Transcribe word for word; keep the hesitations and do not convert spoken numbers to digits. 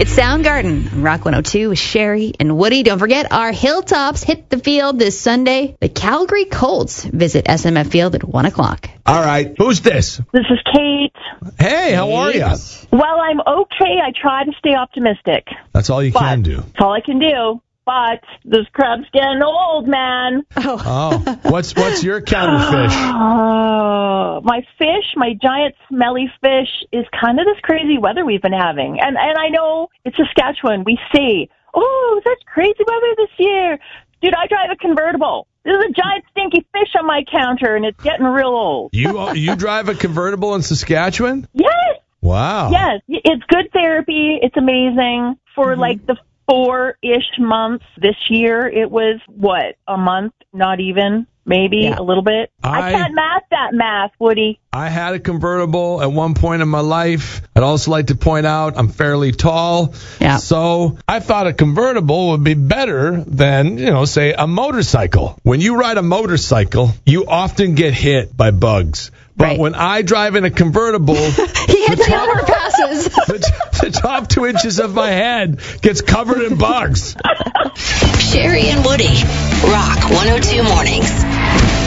It's Soundgarden on Rock one oh two with Sherry and Woody. Don't forget, our Hilltops hit the field this Sunday. The Calgary Colts visit S M F Field at one o'clock. All right. Who's this? This is Kate. Hey, how are you? Well, I'm okay. I try to stay optimistic. That's all you but can do. That's all I can do. But this crap's getting old, man. Oh. Oh. What's what's your counterfish? Oh, my fish, my giant smelly fish, is kind of this crazy weather we've been having. And and I know it's Saskatchewan. We say, oh, such crazy weather this year. Dude, I drive a convertible. There's a giant stinky fish on my counter, and it's getting real old. You you drive a convertible in Saskatchewan? Yes. Wow. Yes. It's good therapy. It's amazing. For mm-hmm. like the four-ish months this year, it was, what, a month? Not even? Maybe yeah. a little bit. I, I can't math that math, Woody. I had a convertible at one point in my life. I'd also like to point out I'm fairly tall. Yeah. So I thought a convertible would be better than, you know, say a motorcycle. When you ride a motorcycle, you often get hit by bugs. But right. when I drive in a convertible, he hits the overpasses. The, the top two inches of my head gets covered in bugs. Sherry and Woody, Rock one oh two Mornings.